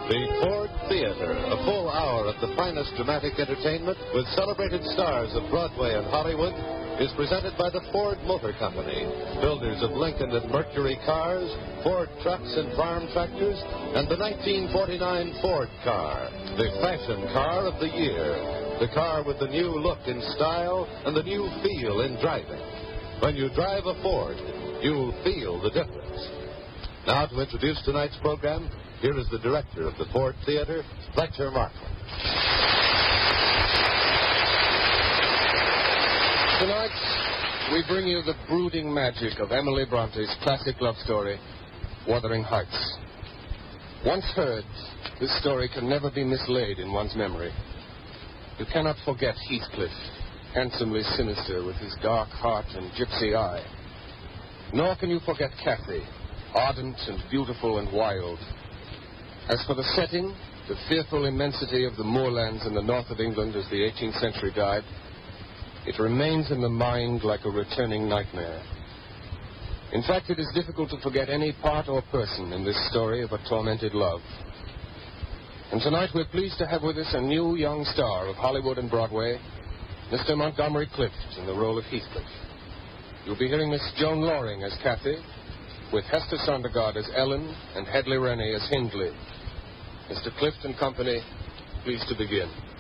The Ford Theater, a full hour of the finest dramatic entertainment with celebrated stars of Broadway and Hollywood, is presented by the Ford Motor Company, builders of Lincoln and Mercury cars, Ford trucks and farm tractors, and the 1949 Ford car, the fashion car of the year, the car with the new look and style and the new feel in driving. When you drive a Ford, you'll feel the difference. Now to introduce tonight's program, here is the director of the Ford Theater, Fletcher Markle. Tonight, we bring you the brooding magic of Emily Bronte's classic love story, Wuthering Heights. Once heard, this story can never be mislaid in one's memory. You cannot forget Heathcliff, handsomely sinister with his dark heart and gypsy eye. Nor can you forget Cathy, ardent and beautiful and wild. As for the setting, the fearful immensity of the moorlands in the north of England as the 18th century guide, it remains in the mind like a returning nightmare. In fact, it is difficult to forget any part or person in this story of a tormented love. And tonight we're pleased to have with us a new young star of Hollywood and Broadway, Mr. Montgomery Clift in the role of Heathcliff. You'll be hearing Miss Joan Loring as Cathy, with Hester Sondergaard as Ellen and Hedley Rennie as Hindley. Mr. Clift and company, pleased to begin.